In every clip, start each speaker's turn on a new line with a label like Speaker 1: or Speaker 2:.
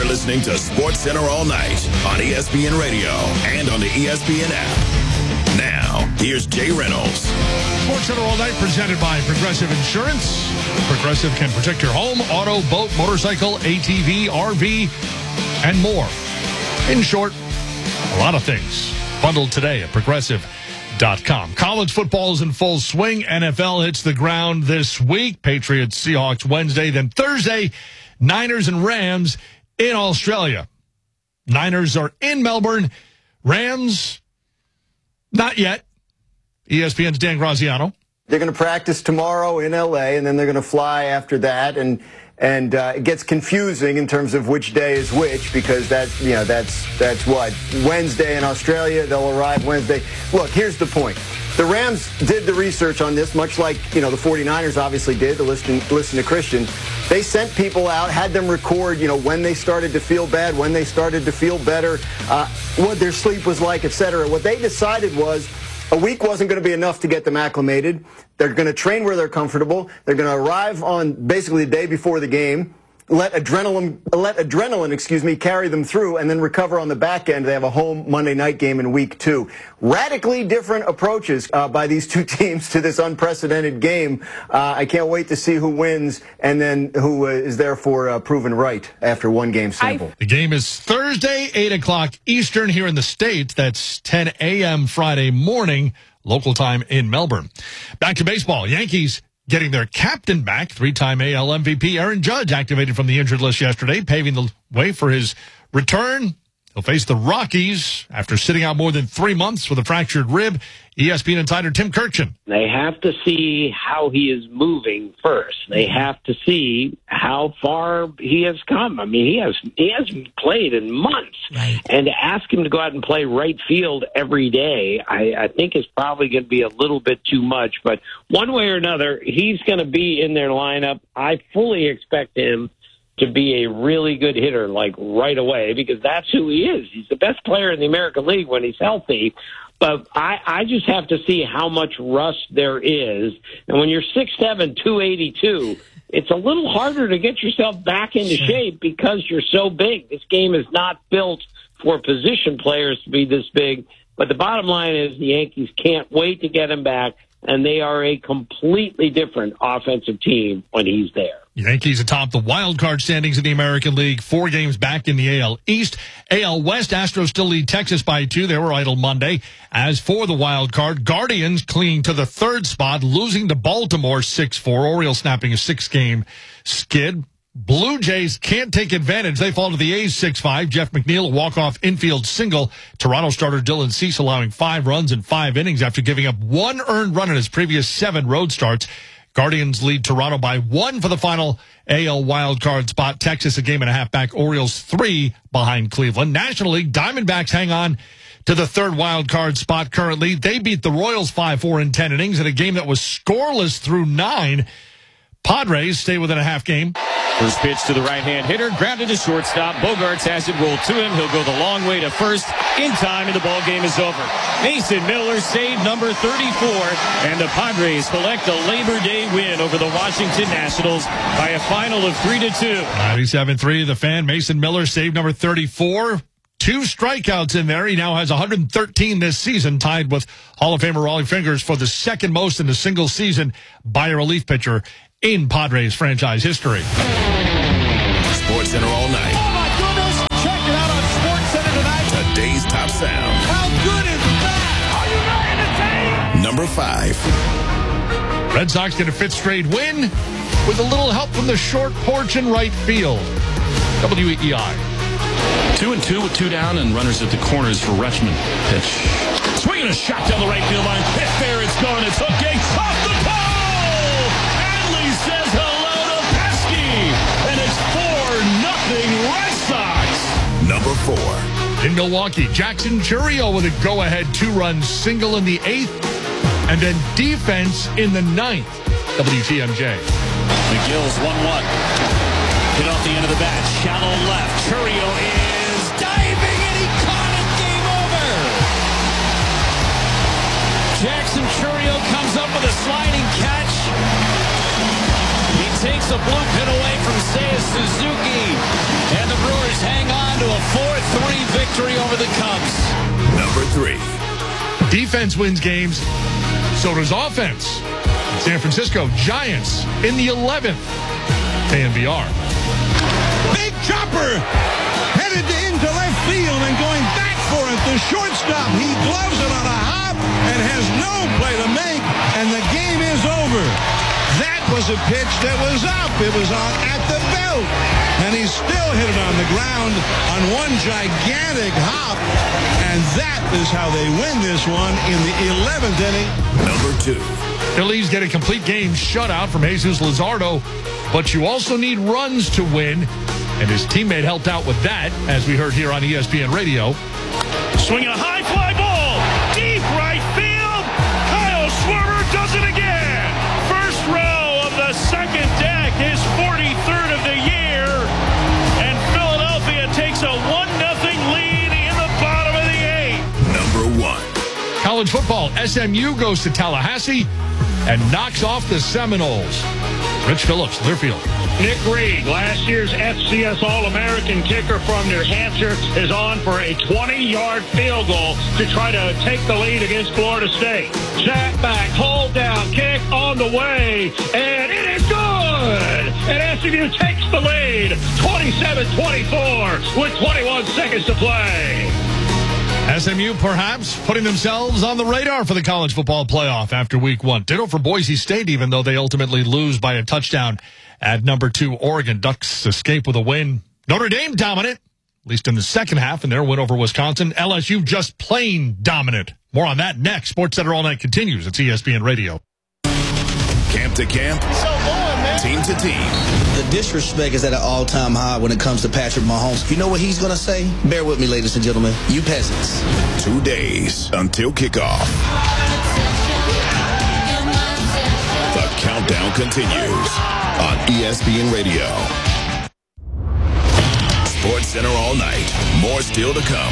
Speaker 1: listening to SportsCenter all night on ESPN Radio and on the ESPN app. Now, here's Jay Reynolds.
Speaker 2: SportsCenter all night presented by Progressive Insurance. Progressive can protect your home, auto, boat, motorcycle, ATV, RV, and more. In short, a lot of things bundled today at Progressive.com. College football is in full swing. NFL hits the ground this week. Patriots, Seahawks Wednesday. Then Thursday, Niners and Rams in Australia. Niners are in Melbourne. Rams, not yet. ESPN's Dan Graziano.
Speaker 3: They're going to practice tomorrow in L.A., and then they're going to fly after that. And it gets confusing in terms of which day is which, because that's what, Wednesday in Australia. They'll arrive Wednesday. Look, here's the point. The Rams did the research on this, much like, the 49ers obviously did, to listen to Christian. They sent people out, had them record, when they started to feel bad, when they started to feel better, what their sleep was like, etc. What they decided was a week wasn't going to be enough to get them acclimated. They're going to train where they're comfortable. They're going to arrive on basically the day before the game, let adrenaline, carry them through, and then recover on the back end. They have a home Monday night game in week 2. Radically different approaches by these two teams to this unprecedented game. I can't wait to see who wins and then who is therefore proven right after one game sample.
Speaker 2: The game is Thursday, 8 o'clock Eastern here in the States. That's 10 a.m. Friday morning, local time in Melbourne. Back to baseball. Yankees getting their captain back. 3-time AL MVP Aaron Judge activated from the injured list yesterday, paving the way for his return. He'll face the Rockies after sitting out more than 3 months with a fractured rib. ESPN insider Tim Kirchin.
Speaker 4: They have to see how he is moving first. They have to see how far he has come. I mean, he hasn't played in months. Right. And to ask him to go out and play right field every day, I think is probably going to be a little bit too much. But one way or another, he's going to be in their lineup. I fully expect him to be a really good hitter, like right away, because that's who he is. He's the best player in the American League when he's healthy. But I just have to see how much rust there is. And when you're 6'7", 282, it's a little harder to get yourself back into shape because you're so big. This game is not built for position players to be this big. But the bottom line is the Yankees can't wait to get him back, and they are a completely different offensive team when he's there.
Speaker 2: Yankees atop the wild card standings in the American League, 4 games back in the AL East. AL West, Astros still lead Texas by 2. They were idle Monday. As for the wild card, Guardians clinging to the 3rd spot, losing to Baltimore 6-4. Orioles snapping a 6-game skid. Blue Jays can't take advantage. They fall to the A's 6-5. Jeff McNeil, a walk-off infield single. Toronto starter Dylan Cease allowing 5 runs in 5 innings after giving up 1 earned run in his previous 7 road starts. Guardians lead Toronto by 1 for the final AL wildcard spot. Texas a game and a half back. Orioles 3 behind Cleveland. National League, Diamondbacks hang on to the 3rd wildcard spot currently. They beat the Royals 5-4 in 10 innings in a game that was scoreless through 9. Padres stay within a half game.
Speaker 5: First pitch to the right-hand hitter, grounded to shortstop. Bogarts has it rolled to him. He'll go the long way to first in time, and the ball game is over. Mason Miller saved number 34, and the Padres collect a Labor Day win over the Washington Nationals by a final of 3-2.
Speaker 2: 97-3, the fan. Mason Miller saved number 34. 2 strikeouts in there. He now has 113 this season, tied with Hall of Famer Rollie Fingers for the 2nd most in a single season by a relief pitcher in Padres franchise history.
Speaker 1: SportsCenter all night.
Speaker 6: Oh, my goodness. Check it out on SportsCenter tonight.
Speaker 1: Today's top sound.
Speaker 6: How good is that? Are you not entertained?
Speaker 1: Number 5.
Speaker 2: Red Sox get a 5th straight win with a little help from the short porch in right field. WEEI.
Speaker 7: 2-2 with 2 down and runners at the corners for Rutschman. Pitch. Swinging a shot down the right field line. Hit there. It's gone. It's hooking. Off the pole. Adley says hello to Pesky. And it's 4-0 Red Sox.
Speaker 1: Number 4.
Speaker 2: In Milwaukee, Jackson Chourio with a go-ahead 2-run single in the 8th. And then defense in the 9th. WTMJ.
Speaker 5: McGill's 1-1. Hit off the end of the bat. Shallow left. Chourio is diving, and he caught it. Game over. Jackson Chourio comes up with a sliding catch. He takes a blue pin away from Seiya Suzuki. And the Brewers hang
Speaker 1: 3.
Speaker 2: Defense wins games, so does offense. San Francisco Giants in the 11th. KNBR.
Speaker 6: Big chopper headed into left field and going back for it. The shortstop, he gloves it on a hop and has no play to make, and the game is over. That was a pitch that was up. It was on at the belt, and he still hit it on the ground on one gigantic hop, and that is how they win this one in the 11th inning.
Speaker 1: Number 2.
Speaker 2: Phillies get a complete game shutout from Jesus Luzardo, but you also need runs to win, and his teammate helped out with that, as we heard here on ESPN Radio.
Speaker 7: Swinging a high fly ball. Deep right field. Kyle Schwarber does it again. First row of the second deck, his 43rd of the year. And Philadelphia takes a 1-0 lead in the bottom of the 8th.
Speaker 1: Number 1.
Speaker 2: College football, SMU goes to Tallahassee and knocks off the Seminoles. Rich Phillips, Learfield.
Speaker 8: Nick Reed, last year's FCS All-American kicker from New Hampshire, is on for a 20-yard field goal to try to take the lead against Florida State. Snap back, hold down, kick on the way, and it is good! And SMU takes the lead, 27-24, with 21 seconds to play.
Speaker 2: SMU perhaps putting themselves on the radar for the college football playoff after week 1. Ditto for Boise State, even though they ultimately lose by a touchdown at number 2 Oregon. Ducks escape with a win. Notre Dame dominant, at least in the second half in their win over Wisconsin. LSU just plain dominant. More on that next. SportsCenter All Night continues. It's ESPN Radio.
Speaker 1: Camp to camp.
Speaker 6: So going, man.
Speaker 1: Team to team.
Speaker 9: The disrespect is at an all-time high when it comes to Patrick Mahomes. You know what he's going to say? Bear with me, ladies and gentlemen. You peasants.
Speaker 1: 2 days until kickoff. The countdown continues on ESPN Radio. SportsCenter All Night. More still to come.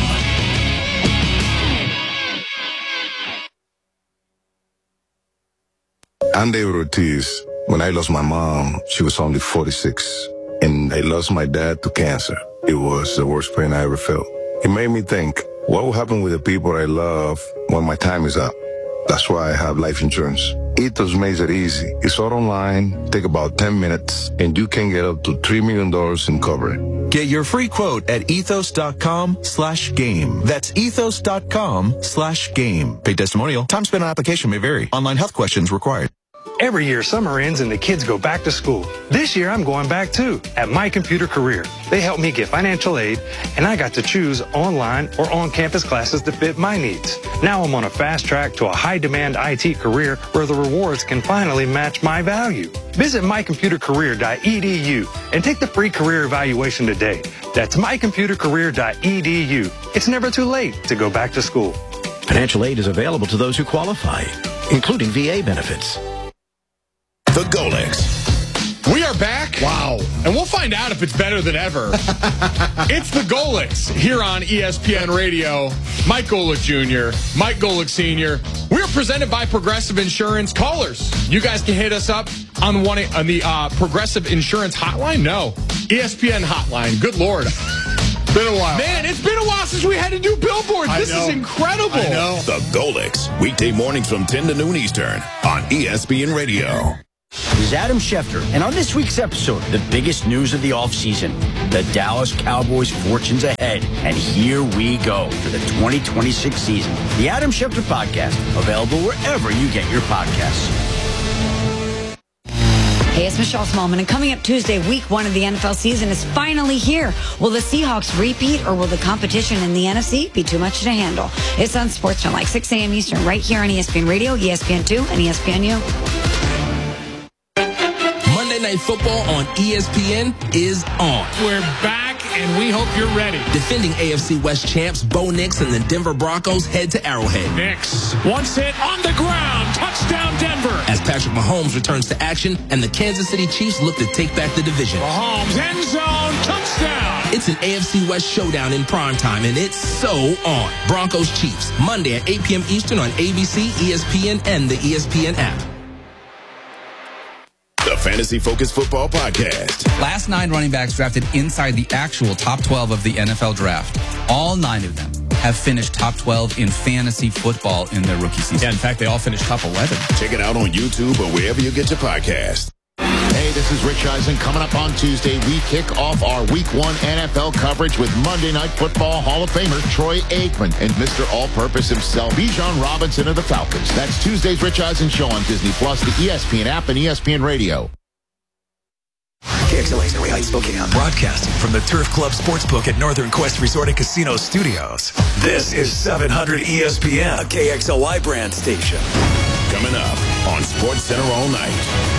Speaker 10: I'm David Ortiz. When I lost my mom, she was only 46, and I lost my dad to cancer. It was the worst pain I ever felt. It made me think, what will happen with the people I love when my time is up? That's why I have life insurance. Ethos makes it easy. It's all online, take about 10 minutes, and you can get up to $3 million in coverage.
Speaker 11: Get your free quote at ethos.com/game. That's ethos.com/game. Paid testimonial. Time spent on application may vary. Online health questions required.
Speaker 12: Every year, summer ends and the kids go back to school. This year, I'm going back too, at My Computer Career. They helped me get financial aid, and I got to choose online or on-campus classes to fit my needs. Now I'm on a fast track to a high-demand IT career where the rewards can finally match my value. Visit mycomputercareer.edu and take the free career evaluation today. That's mycomputercareer.edu. It's never too late to go back to school.
Speaker 13: Financial aid is available to those who qualify, including VA benefits.
Speaker 1: The Golics.
Speaker 14: We are back. Wow. And we'll find out if it's better than ever. It's the Golics here on ESPN Radio. Mike Golic Jr., Mike Golic Sr. We're presented by Progressive Insurance. Callers, you guys can hit us up on the Progressive Insurance hotline. No, ESPN hotline. Good Lord. Been a while. Man, it's been a while since we had to do billboards. This is incredible.
Speaker 1: I know. The Golics. Weekday mornings from 10 to noon Eastern on ESPN Radio.
Speaker 13: This is Adam Schefter, and on this week's episode, the biggest news of the offseason, the Dallas Cowboys' fortunes ahead. And here we go for the 2026 season. The Adam Schefter Podcast, available wherever you get your podcasts.
Speaker 15: Hey, it's Michelle Smallman, and coming up Tuesday, week 1 of the NFL season is finally here. Will the Seahawks repeat, or will the competition in the NFC be too much to handle? It's on SportsCenter, like 6 a.m. Eastern, right here on ESPN Radio, ESPN2, and ESPNU.
Speaker 16: Monday Night Football on ESPN is on.
Speaker 5: We're back, and we hope you're ready.
Speaker 16: Defending AFC West champs Bo Nix and the Denver Broncos head to Arrowhead.
Speaker 5: Nix, once hit on the ground, touchdown Denver.
Speaker 16: As Patrick Mahomes returns to action and the Kansas City Chiefs look to take back the division.
Speaker 5: Mahomes, end zone, touchdown.
Speaker 16: It's an AFC West showdown in primetime, and it's so on. Broncos Chiefs, Monday at 8 p.m. Eastern on ABC, ESPN, and the ESPN app.
Speaker 1: The Fantasy Focus Football Podcast.
Speaker 17: Last 9 running backs drafted inside the actual top 12 of the NFL draft. All 9 of them have finished top 12 in fantasy football in their rookie season.
Speaker 18: Yeah, in fact, they all finished top 11.
Speaker 1: Check it out on YouTube or wherever you get your podcast.
Speaker 19: Hey, this is Rich Eisen. Coming up on Tuesday, we kick off our Week 1 NFL coverage with Monday Night Football Hall of Famer Troy Aikman and Mr. All-Purpose himself, Bijan Robinson of the Falcons. That's Tuesday's Rich Eisen Show on Disney+, the ESPN app, and ESPN Radio.
Speaker 20: KXLA Story Heights, Spokane. Broadcasting from the Turf Club Sportsbook at Northern Quest Resort and Casino Studios. This is 700 ESPN, a KXLY brand station.
Speaker 1: Coming up on SportsCenter all night.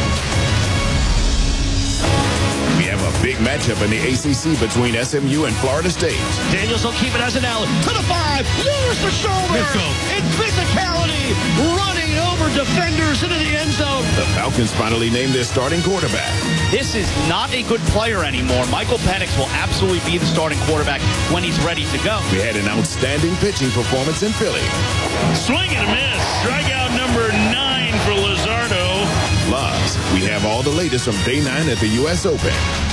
Speaker 1: We have a big matchup in the ACC between SMU and Florida State.
Speaker 21: Daniels will keep it as an Allen. To the 5. Lowers the shoulder. In physicality. Running over defenders into the end zone.
Speaker 1: The Falcons finally named their starting quarterback.
Speaker 22: This is not a good player anymore. Michael Penix will absolutely be the starting quarterback when he's ready to go.
Speaker 1: We had an outstanding pitching performance in Philly.
Speaker 8: Swing and a miss. Strikeout number 9 for Luzardo.
Speaker 1: Plus, we have all the latest from Day 9 at the U.S. Open.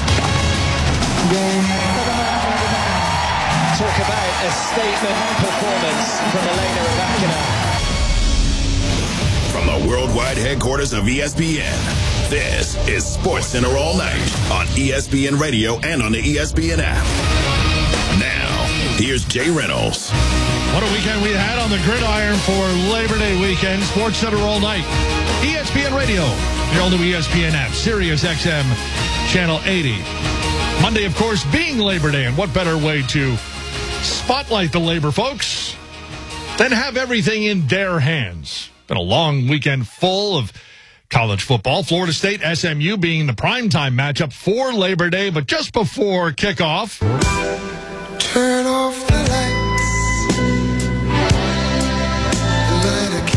Speaker 23: Talk about a statement performance from Elena Rybakina.
Speaker 1: From the worldwide headquarters of ESPN, this is SportsCenter all night on ESPN Radio and on the ESPN app. Now, here's Jay Reynolds.
Speaker 2: What a weekend we had on the gridiron for Labor Day weekend. SportsCenter all night. ESPN Radio, the all new ESPN app, Sirius XM, Channel 80. Monday, of course, being Labor Day, and what better way to spotlight the labor folks than have everything in their hands. Been a long weekend full of college football. Florida State, SMU being the primetime matchup for Labor Day, but just before kickoff.
Speaker 24: Turn off the lights, light a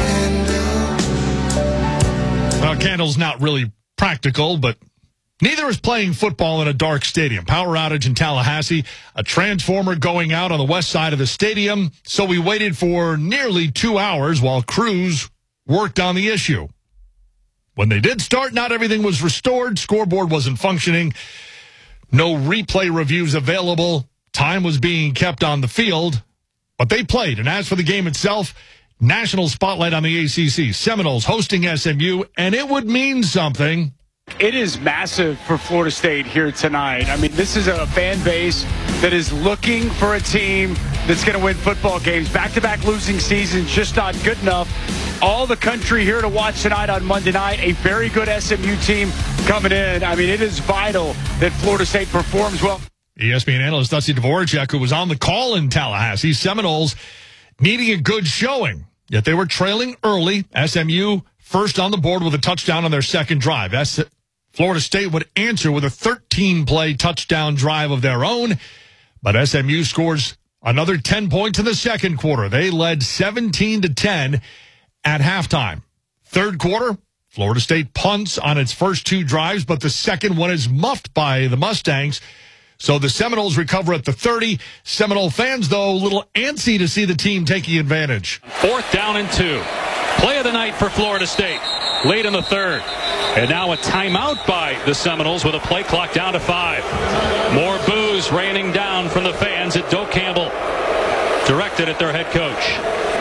Speaker 24: candle.
Speaker 2: Well, candle's not really practical, but neither is playing football in a dark stadium. Power outage in Tallahassee, a transformer going out on the west side of the stadium, so we waited for nearly 2 hours while crews worked on the issue. When they did start, not everything was restored. Scoreboard wasn't functioning. No replay reviews available. Time was being kept on the field, but they played. And as for the game itself, national spotlight on the ACC. Seminoles hosting SMU, and it would mean something.
Speaker 25: It is massive for Florida State here tonight. I mean, this is a fan base that is looking for a team that's going to win football games. Back-to-back losing seasons, just not good enough. All the country here to watch tonight on Monday night. A very good SMU team coming in. I mean, it is vital that Florida State performs well.
Speaker 2: ESPN analyst Dusty Dvorak, who was on the call in Tallahassee, Seminoles needing a good showing, yet they were trailing early. SMU first on the board with a touchdown on their second drive. Florida State would answer with a 13-play touchdown drive of their own, but SMU scores another 10 points in the second quarter. They led 17-10 at halftime. Third quarter, Florida State punts on its first 2 drives, but the second one is muffed by the Mustangs. So the Seminoles recover at the 30. Seminole fans, though, a little antsy to see the team taking advantage.
Speaker 5: 4th down and 2. Play of the night for Florida State. Late in the third. And now a timeout by the Seminoles with a play clock down to 5. More boos raining down from the fans at Doak Campbell, directed at their head coach.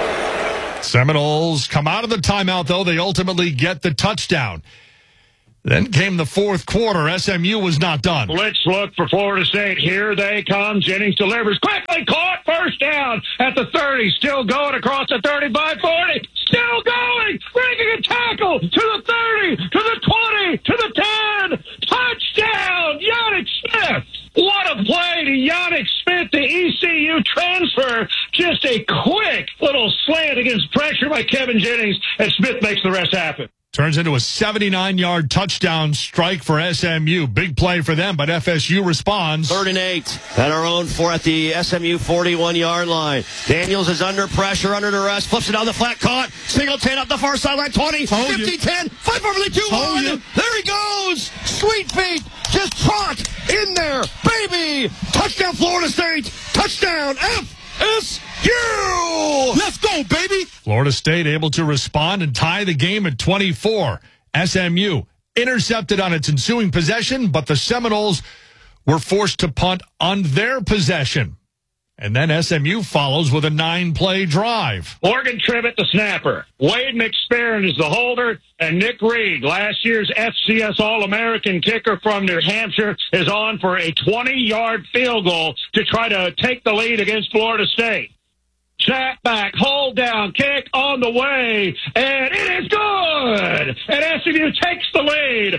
Speaker 2: Seminoles come out of the timeout, though. They ultimately get the touchdown. Then came the fourth quarter. SMU was not done.
Speaker 8: Let's look for Florida State. Here they come. Jennings delivers. Quickly caught. First down at the 30. Still going across the 35-40. Still going. Making a tackle to the 30, to the 20, to the 10. Touchdown, Yannick Smith. What a play to Yannick Smith, the ECU transfer. Just a quick little slant against pressure by Kevin Jennings, and Smith makes the rest happen.
Speaker 2: Turns into a 79-yard touchdown strike for SMU. Big play for them, but FSU responds.
Speaker 21: 3rd and 8 at our own 4 at the SMU 41-yard line. Daniels is under pressure, under duress, flips it down the flat, caught. Singleton up the far sideline, 20, 50, 10, 5 over the 2-1. There he goes. Sweet feet. Just trot in there. Baby. Touchdown Florida State. Touchdown FSU. Let's go, baby.
Speaker 2: Florida State able to respond and tie the game at 24. SMU intercepted on its ensuing possession, but the Seminoles were forced to punt on their possession. And then SMU follows with a 9-play drive.
Speaker 8: Morgan Tribbett, the snapper. Wade McSparron is the holder. And Nick Reed, last year's FCS All-American kicker from New Hampshire, is on for a 20-yard field goal to try to take the lead against Florida State. Snap back, hold down, kick on the way, and it is good! And SMU takes the lead,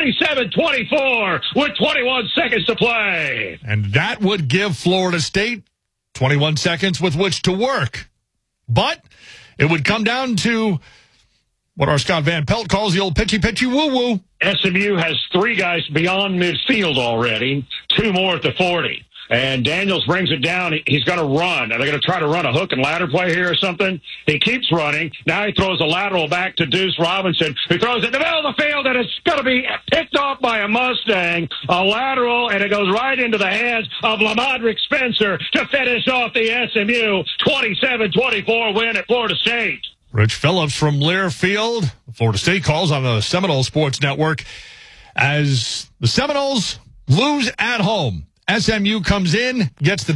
Speaker 8: 27-24, with 21 seconds to play.
Speaker 2: And that would give Florida State 21 seconds with which to work. But it would come down to what our Scott Van Pelt calls the old pitchy woo-woo.
Speaker 8: SMU has 3 guys beyond midfield already, 2 more at the 40. And Daniels brings it down. He's going to run. Are they going to try to run a hook and ladder play here or something? He keeps running. Now he throws a lateral back to Deuce Robinson, who throws it in the middle of the field, and it's going to be picked off by a Mustang. A lateral, and it goes right into the hands of Lamadrick Spencer to finish off the SMU 27-24 win at Florida State.
Speaker 2: Rich Phillips from Learfield, Florida State calls on the Seminole Sports Network as the Seminoles lose at home. SMU comes in, gets the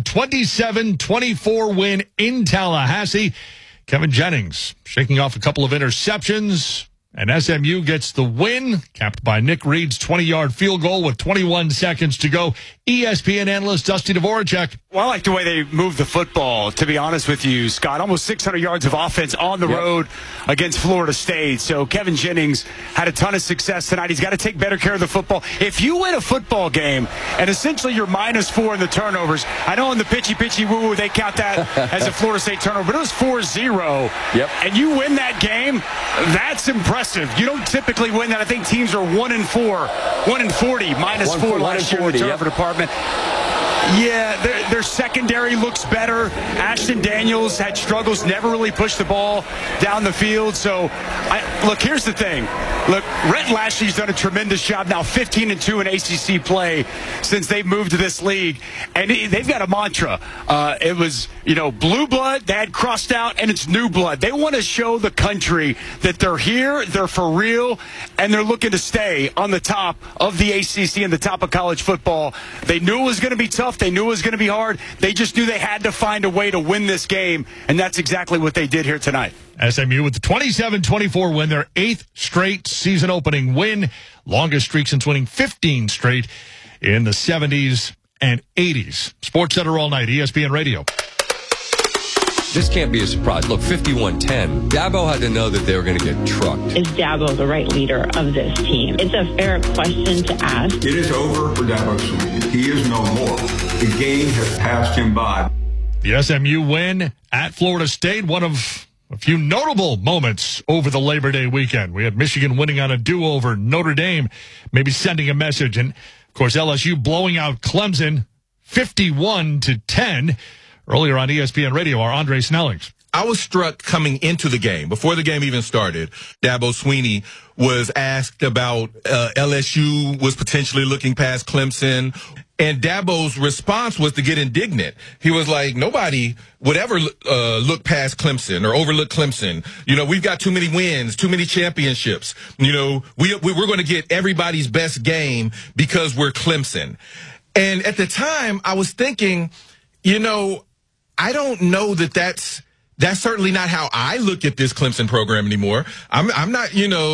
Speaker 2: 27-24 win in Tallahassee. Kevin Jennings shaking off a couple of interceptions, and SMU gets the win, capped by Nick Reed's 20-yard field goal with 21 seconds to go. ESPN analyst Dusty Dvoracek.
Speaker 25: Well, I like the way they move the football, to be honest with you, Scott. Almost 600 yards of offense on the road against Florida State. So Kevin Jennings had a ton of success tonight. He's got to take better care of the football. If you win a football game and essentially you're -4 in the turnovers, I know in the pitchy woo-woo they count that as a Florida State turnover, but it was 4-0. And you win that game, that's impressive. You don't typically win that. I think teams are 1-4, 1-40, -4 last year in the turnover department. Yeah, their secondary looks better. Ashton Daniels had struggles, never really pushed the ball down the field. So, look, here's the thing. Look, Rhett Lashley's done a tremendous job now, 15-2 in ACC play since they've moved to this league. And they've got a mantra. It was, blue blood, they had crossed out, and it's new blood. They want to show the country that they're here, they're for real, and they're looking to stay on the top of the ACC and the top of college football. They knew it was going to be tough. They knew it was going to be hard. They just knew they had to find a way to win this game, and that's exactly what they did here tonight.
Speaker 2: SMU with the 27-24 win, their 8th straight season opening win, longest streak since winning 15 straight in the 70s and 80s. Sports Center all night, ESPN Radio.
Speaker 3: This can't be a surprise. Look, 51-10. Dabo had to know that they were going to get trucked.
Speaker 4: Is Dabo the right leader of this team? It's a fair question to ask.
Speaker 6: It is over for Dabo Swinney. He is no more. The game has passed him by.
Speaker 2: The SMU win at Florida State, one of a few notable moments over the Labor Day weekend. We had Michigan winning on a do-over, Notre Dame maybe sending a message, and, of course, LSU blowing out Clemson 51-10. Earlier on ESPN Radio, our Andre Snellings.
Speaker 7: I was struck coming into the game, before the game even started. Dabo Swinney was asked about LSU was potentially looking past Clemson. And Dabo's response was to get indignant. He was like, nobody would ever look past Clemson or overlook Clemson. We've got too many wins, too many championships. We're going to get everybody's best game because we're Clemson. And at the time, I was thinking, I don't know that's certainly not how I look at this Clemson program anymore. I'm not,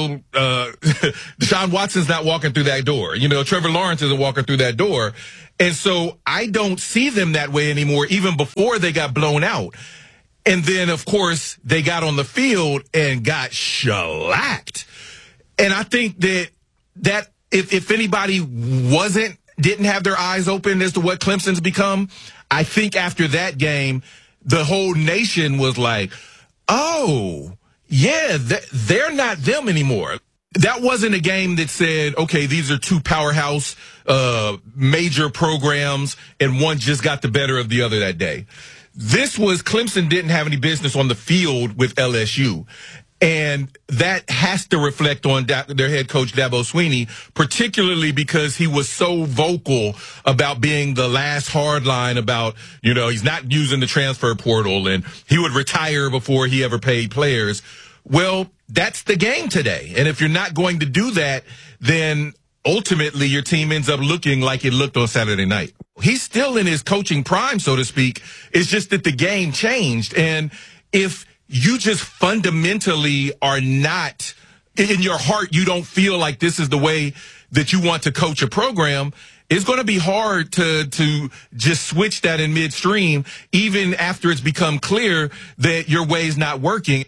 Speaker 7: Deshaun Watson's not walking through that door. Trevor Lawrence isn't walking through that door. And so I don't see them that way anymore, even before they got blown out. And then, of course, they got on the field and got shellacked. And I think that if anybody didn't have their eyes open as to what Clemson's become, I think after that game, the whole nation was like, oh, yeah, they're not them anymore. That wasn't a game that said, okay, these are two powerhouse major programs, and one just got the better of the other that day. This was Clemson didn't have any business on the field with LSU. And that has to reflect on their head coach, Dabo Swinney, particularly because he was so vocal about being the last hard line about, he's not using the transfer portal and he would retire before he ever paid players. Well, that's the game today. And if you're not going to do that, then ultimately your team ends up looking like it looked on Saturday night. He's still in his coaching prime, so to speak. It's just that the game changed. And if you just fundamentally are not, in your heart, you don't feel like this is the way that you want to coach a program, it's going to be hard to just switch that in midstream, even after it's become clear that your way is not working.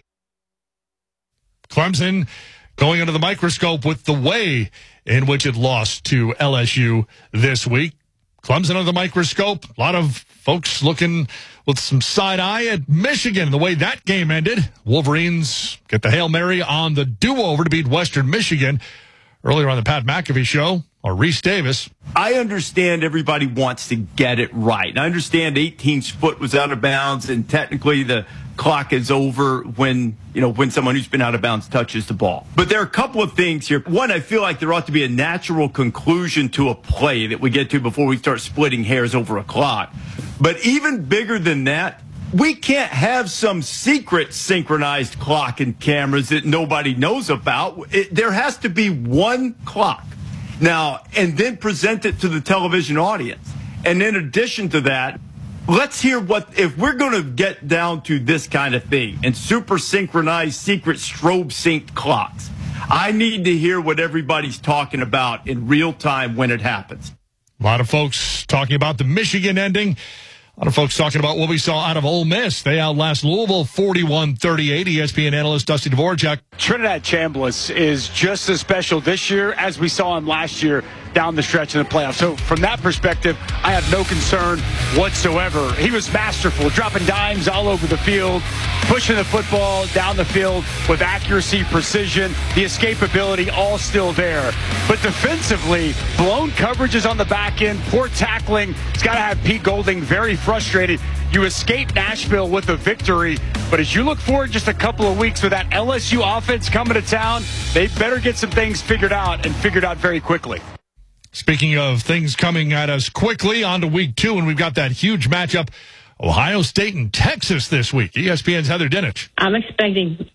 Speaker 2: Clemson going under the microscope with the way in which it lost to LSU this week. Clemson under the microscope. A lot of folks looking with some side eye at Michigan, the way that game ended. Wolverines get the Hail Mary on the do-over to beat Western Michigan. Earlier on the Pat McAfee show, or Reese Davis.
Speaker 9: I understand everybody wants to get it right. And I understand 18's foot was out of bounds, and technically the clock is over when someone who's been out of bounds touches the ball. But there are a couple of things here. One, I feel like there ought to be a natural conclusion to a play that we get to before we start splitting hairs over a clock. But even bigger than that, we can't have some secret synchronized clock and cameras that nobody knows about. There has to be one clock. Now, and then present it to the television audience. And in addition to that, let's hear if we're going to get down to this kind of thing and super synchronized secret strobe synced clocks, I need to hear what everybody's talking about in real time when it happens.
Speaker 2: A lot of folks talking about the Michigan ending. A lot of folks talking about what we saw out of Ole Miss. They outlast Louisville 41-38. ESPN analyst Dusty Dvorak.
Speaker 25: Trinidad Chambliss is just as special this year as we saw him last year down the stretch in the playoffs. So from that perspective, I have no concern whatsoever. He was masterful, dropping dimes all over the field, pushing the football down the field with accuracy, precision, the escapability, all still there. But defensively, blown coverages on the back end, poor tackling. It's got to have Pete Golding very frustrated. You escape Nashville with a victory, but as you look forward just a couple of weeks with that LSU offense coming to town, they better get some things figured out, and figured out very quickly.
Speaker 2: Speaking of things coming at us quickly, on to week 2, and we've got that huge matchup, Ohio State and Texas this week. ESPN's Heather Dinich.
Speaker 4: I'm expecting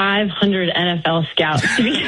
Speaker 4: 500 NFL scouts to be.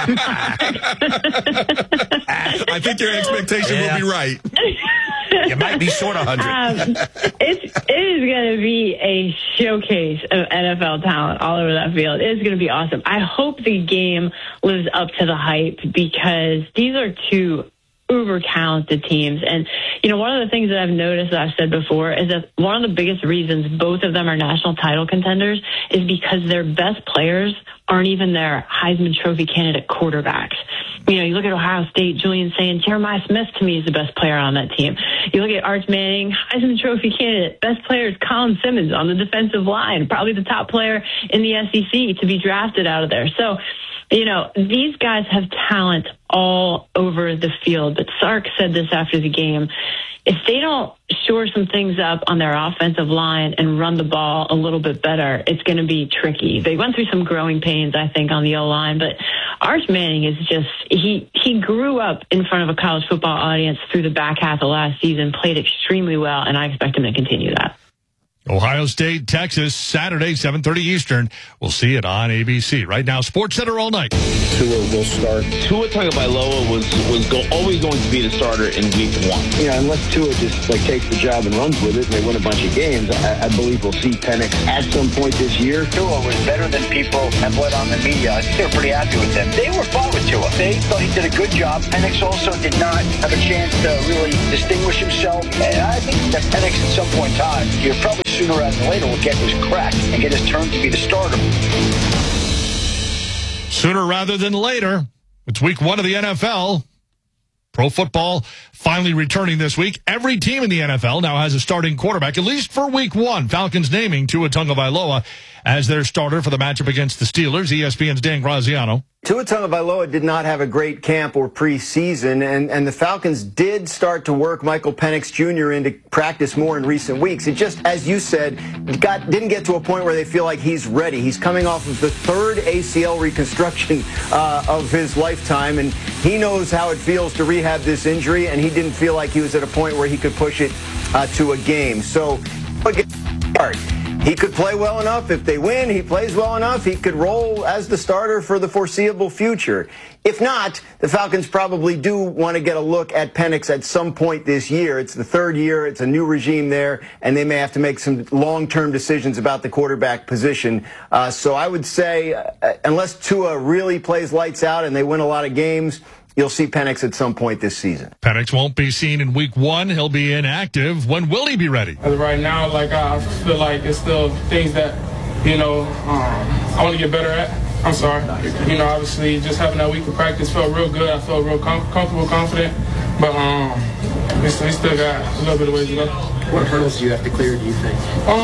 Speaker 7: I think your expectation will be right.
Speaker 10: You might be short 100.
Speaker 4: It is going to be a showcase of NFL talent all over that field. It is going to be awesome. I hope the game lives up to the hype, because these are two uber talented teams. And, one of the things that I've noticed, that I've said before, is that one of the biggest reasons both of them are national title contenders is because their best players aren't even their Heisman Trophy candidate quarterbacks. You look at Ohio State, Julian saying Jeremiah Smith to me is the best player on that team. You look at Arch Manning, Heisman Trophy candidate, best player is Colin Simmons on the defensive line, probably the top player in the SEC to be drafted out of there. So, these guys have talent all over the field. But Sark said this after the game. If they don't shore some things up on their offensive line and run the ball a little bit better, it's going to be tricky. They went through some growing pains, I think, on the O-line. But Arch Manning is just, he grew up in front of a college football audience through the back half of last season, played extremely well, and I expect him to continue that.
Speaker 2: Ohio State, Texas, Saturday, 7:30 Eastern. We'll see it on ABC. Right now, Sports Center all night.
Speaker 11: Tua will start.
Speaker 12: Tua Tagovailoa was always going to be the starter in week 1.
Speaker 11: Unless Tua just takes the job and runs with it and they win a bunch of games, I believe we'll see Penix at some point this year.
Speaker 18: Tua was better than people have let on the media. I think they were pretty happy with him. They were fine with Tua. They thought he did a good job. Penix also did not have a chance to really distinguish himself. And I think that Penix at some point in time, you're probably sooner rather than later will get his crack and get his turn to be the starter.
Speaker 2: Sooner rather than later. It's week 1 of the NFL. Pro football finally returning this week. Every team in the NFL now has a starting quarterback, at least for week 1. Falcons naming Tua Tagovailoa as their starter for the matchup against the Steelers. ESPN's Dan Graziano.
Speaker 26: Tua Tagovailoa did not have a great camp or preseason, and the Falcons did start to work Michael Penix Jr. into practice more in recent weeks. It just, as you said, didn't get to a point where they feel like he's ready. He's coming off of the 3rd ACL reconstruction of his lifetime, and he knows how it feels to rehab this injury, and he didn't feel like he was at a point where he could push it to a game. So, he could play well enough. If they win, he plays well enough, he could roll as the starter for the foreseeable future. If not, the Falcons probably do want to get a look at Penix at some point this year. It's the third year, it's a new regime there, and they may have to make some long-term decisions about the quarterback position. So I would say, unless Tua really plays lights out and they win a lot of games, you'll see Penix at some point this season.
Speaker 2: Penix won't be seen in week 1. He'll be inactive. When will he be ready?
Speaker 13: As of right now, I feel like it's still things that, I want to get better at. I'm sorry. Obviously, just having that week of practice felt real good. I felt real comfortable, confident. But we still got a little bit of ways to go.
Speaker 14: What hurdles do you have to clear, do you think?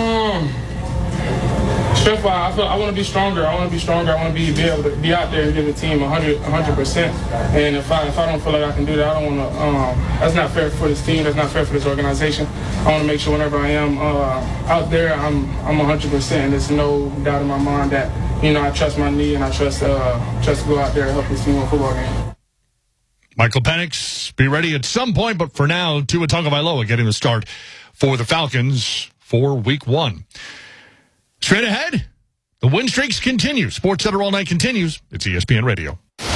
Speaker 13: Strength-wise, I want to be stronger. I want to be able to be out there and give the team 100%. And if I don't feel like I can do that, I don't want to. That's not fair for this team. That's not fair for this organization. I want to make sure whenever I am out there, I'm 100%. And there's no doubt in my mind that I trust my knee and I trust to go out there and help this team win a football game.
Speaker 2: Michael Penix be ready at some point, but for now, Tua Tagovailoa getting the start for the Falcons for week 1. Straight ahead, the win streaks continue. Sports Center All Night continues. It's ESPN Radio.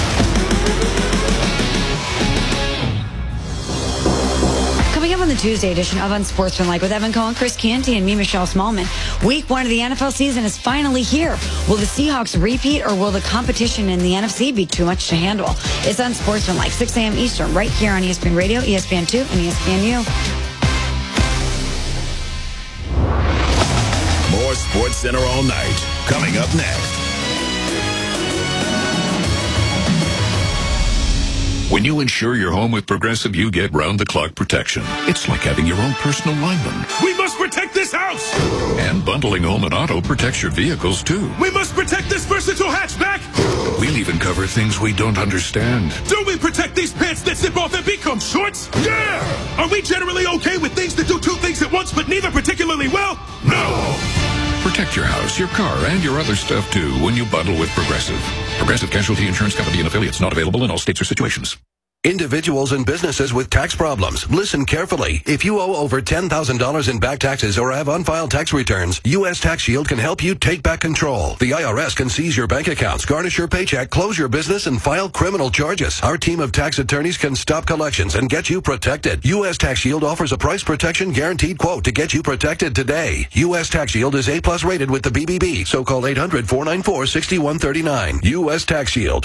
Speaker 15: Coming up on the Tuesday edition of Unsportsmanlike with Evan Cohen, Chris Canty, and me, Michelle Smallman. Week 1 of the NFL season is finally here. Will the Seahawks repeat, or will the competition in the NFC be too much to handle? It's Unsportsmanlike, 6 a.m. Eastern, right here on ESPN Radio, ESPN2, and ESPNU.
Speaker 1: More Sports Center all night. Coming up next.
Speaker 16: When you insure your home with Progressive, you get round-the-clock protection. It's like having your own personal lineman.
Speaker 17: We must protect this house!
Speaker 16: And bundling home and auto protects your vehicles, too.
Speaker 17: We must protect this versatile hatchback!
Speaker 16: We'll even cover things we don't understand.
Speaker 17: Do we protect these pants that zip off and become shorts? Yeah! Are we generally okay with things that do two things at once, but neither particularly well? No!
Speaker 16: Protect your house, your car, and your other stuff, too, when you bundle with Progressive. Progressive Casualty Insurance Company and affiliates, not available in all states or situations.
Speaker 19: Individuals and businesses with tax problems, listen carefully. If you owe over $10,000 in back taxes or have unfiled tax returns, U.S. Tax Shield can help you take back control. The IRS can seize your bank accounts, garnish your paycheck, close your business, and file criminal charges. Our team of tax attorneys can stop collections and get you protected. U.S. Tax Shield offers a price protection guaranteed quote to get you protected today. U.S. Tax Shield is A+ rated with the BBB, so call 800-494-6139. U.S. Tax Shield,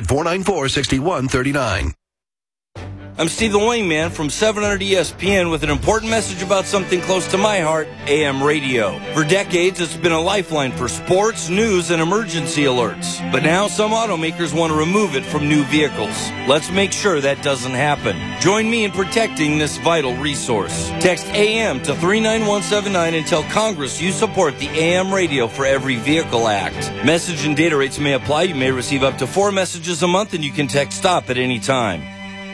Speaker 19: 800-494-6139.
Speaker 27: I'm Steve the Wingman from 700 ESPN with an important message about something close to my heart, AM radio. For decades, it's been a lifeline for sports, news, and emergency alerts. But now some automakers want to remove it from new vehicles. Let's make sure that doesn't happen. Join me in protecting this vital resource. Text AM to 39179 and tell Congress you support the AM Radio for Every Vehicle Act. Message and data rates may apply. You may receive up to 4 messages a month, and you can text STOP at any time.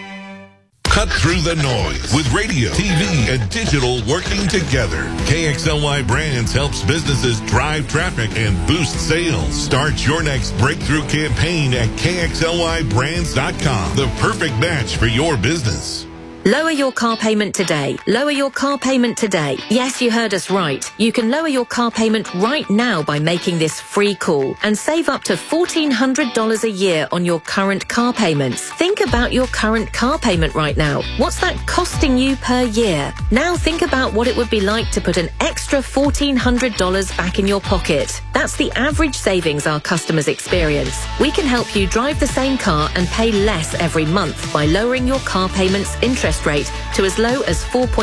Speaker 1: Cut through the noise with radio, TV, and digital working together. KXLY Brands helps businesses drive traffic and boost sales. Start your next breakthrough campaign at KXLYBrands.com. The perfect match for your business.
Speaker 28: Lower your car payment today. Lower your car payment today. Yes, you heard us right. You can lower your car payment right now by making this free call and save up to $1,400 a year on your current car payments. Think about your current car payment right now. What's that costing you per year? Now think about what it would be like to put an extra $1,400 back in your pocket. That's the average savings our customers experience. We can help you drive the same car and pay less every month by lowering your car payment's interest rate to as low as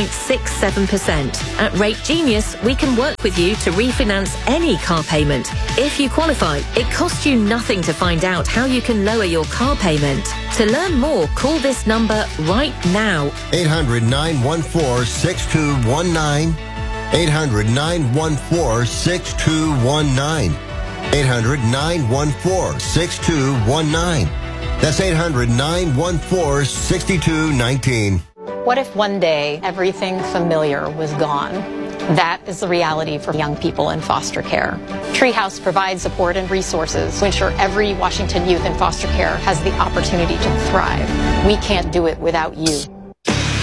Speaker 28: 4.67%. At Rate Genius, we can work with you to refinance any car payment. If you qualify, it costs you nothing to find out how you can lower your car payment. To learn more, call this number right now.
Speaker 29: 800-914-6219. 800-914-6219. 800-914-6219. That's 800-914-6219.
Speaker 30: What if one day everything familiar was gone? That is the reality for young people in foster care. Treehouse provides support and resources to ensure every Washington youth in foster care has the opportunity to thrive. We can't do it without you.